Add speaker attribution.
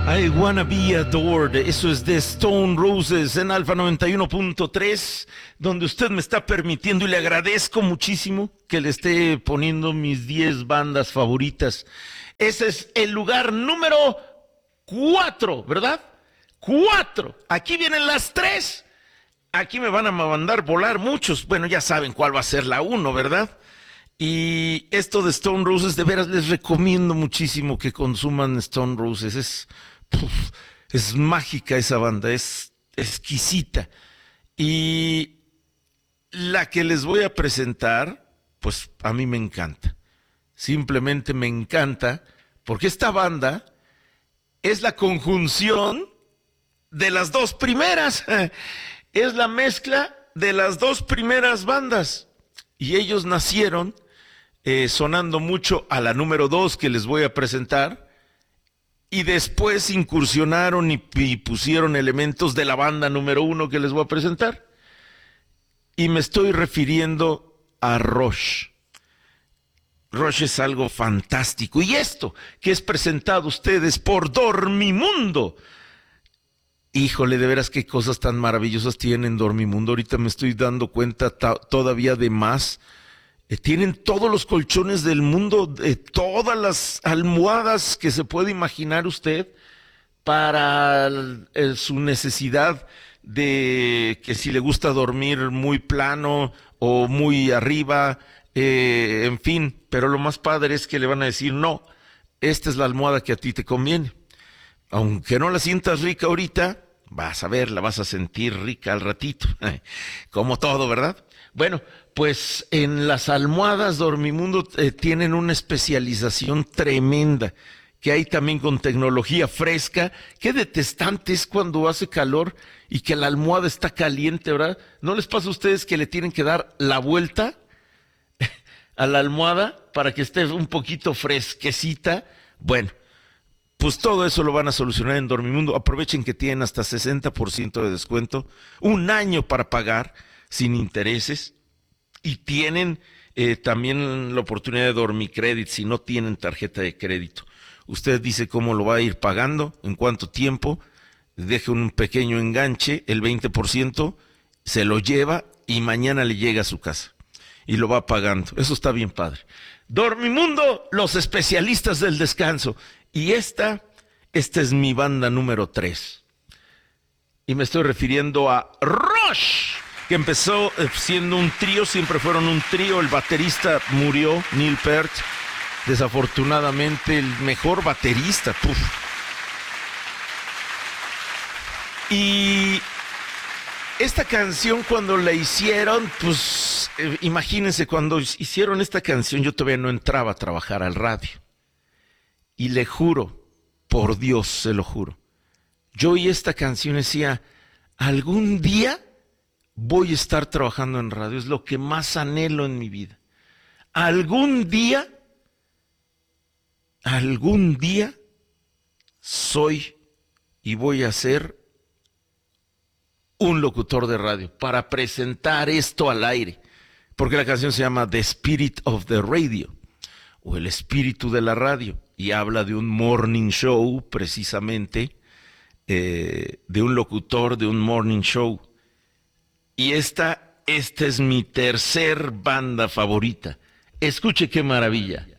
Speaker 1: I Wanna Be Adored, eso es de Stone Roses en Alfa 91.3, donde usted me está permitiendo y le agradezco muchísimo que le esté poniendo mis 10 bandas favoritas. Ese es el lugar número 4, ¿verdad? 4. Aquí vienen las 3. Aquí me van a mandar volar muchos. Bueno, ya saben cuál va a ser la 1, ¿verdad? Y esto de Stone Roses, de veras les recomiendo muchísimo que consuman Stone Roses. Es mágica esa banda, es exquisita. Y la que les voy a presentar, pues a mí me encanta. Simplemente me encanta, porque esta banda es la conjunción de las dos primeras. Es la mezcla de las dos primeras bandas. Y ellos nacieron sonando mucho a la número 2 que les voy a presentar. Y después incursionaron y pusieron elementos de la banda número 1 que les voy a presentar. Y me estoy refiriendo a Rush. Rush es algo fantástico. Y esto que es presentado a ustedes por Dormimundo. Híjole, de veras qué cosas tan maravillosas tienen Dormimundo. Ahorita me estoy dando cuenta todavía de más. Tienen todos los colchones del mundo, todas las almohadas que se puede imaginar usted para su necesidad de que si le gusta dormir muy plano o muy arriba, en fin. Pero lo más padre es que le van a decir, no, esta es la almohada que a ti te conviene. Aunque no la sientas rica ahorita, vas a ver, la vas a sentir rica al ratito. Como todo, ¿verdad? Bueno, pues en las almohadas Dormimundo tienen una especialización tremenda, que hay también con tecnología fresca. Qué detestante es cuando hace calor y que la almohada está caliente, ¿verdad? ¿No les pasa a ustedes que le tienen que dar la vuelta a la almohada para que esté un poquito fresquecita? Bueno, pues todo eso lo van a solucionar en Dormimundo. Aprovechen que tienen hasta 60% de descuento, un año para pagar sin intereses, y tienen también la oportunidad de Dormicredit si no tienen tarjeta de crédito. Usted dice cómo lo va a ir pagando, en cuánto tiempo, deje un pequeño enganche, el 20%, se lo lleva y mañana le llega a su casa y lo va pagando. Eso está bien padre. Dormimundo, los especialistas del descanso. Y esta es mi banda número 3. Y me estoy refiriendo a Rush, que empezó siendo un trío, siempre fueron un trío. El baterista murió, Neil Peart, desafortunadamente el mejor baterista. Puf. Y esta canción cuando la hicieron, pues imagínense, cuando hicieron esta canción yo todavía no entraba a trabajar al radio. Y le juro, por Dios se lo juro, yo oí esta canción y decía, algún día voy a estar trabajando en radio, es lo que más anhelo en mi vida. Algún día soy y voy a ser un locutor de radio para presentar esto al aire, porque la canción se llama The Spirit of the Radio, o el espíritu de la radio, y habla de un morning show, precisamente, de un locutor de un morning show. Y esta es mi tercer banda favorita. Escuche qué maravilla.